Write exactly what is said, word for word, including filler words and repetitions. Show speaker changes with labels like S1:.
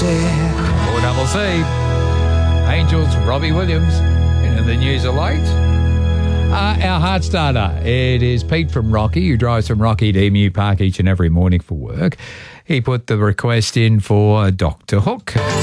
S1: stare.
S2: four double C. Angels, Robbie Williams. And the news are late. Uh, our heart starter, it is Pete from Rocky, who drives from Rocky to Emu Park each and every morning for work. He put the request in for Doctor Hook.